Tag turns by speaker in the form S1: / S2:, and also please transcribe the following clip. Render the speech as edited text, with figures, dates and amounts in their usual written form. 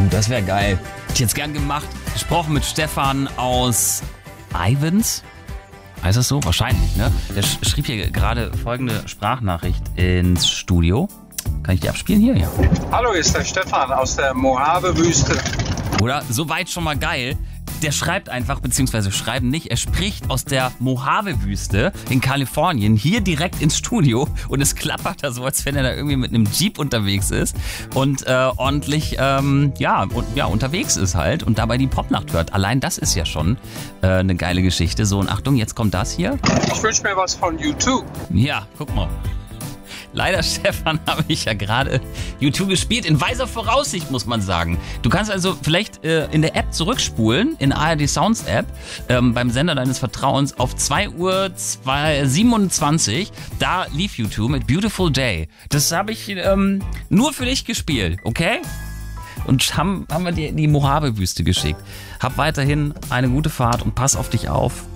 S1: Das wäre geil. Hätte ich jetzt gern gemacht. Gesprochen mit Stefan aus Ivens. Heißt das so? Wahrscheinlich, ne? Der schrieb hier gerade folgende Sprachnachricht ins Studio. Kann ich die abspielen hier? Ja.
S2: Hallo, ist der Stefan aus der Mojave-Wüste.
S1: Oder? Soweit schon mal geil. Der schreibt einfach, beziehungsweise schreiben nicht, er spricht aus der Mojave-Wüste in Kalifornien hier direkt ins Studio und es klappert da so, als wenn er da irgendwie mit einem Jeep unterwegs ist und ordentlich unterwegs ist halt und dabei die Popnacht hört. Allein das ist ja schon eine geile Geschichte. So, und Achtung, jetzt kommt das hier.
S2: Ich wünsche mir was von YouTube.
S1: Ja, guck mal. Leider, Stefan, habe ich ja gerade U2 gespielt. In weiser Voraussicht, muss man sagen. Du kannst also vielleicht in der App zurückspulen, in ARD Sounds App, beim Sender deines Vertrauens auf 2:27 Uhr. Da lief U2 mit Beautiful Day. Das habe ich nur für dich gespielt, okay? Und haben wir dir in die Mojave-Wüste geschickt. Hab weiterhin eine gute Fahrt und pass auf dich auf.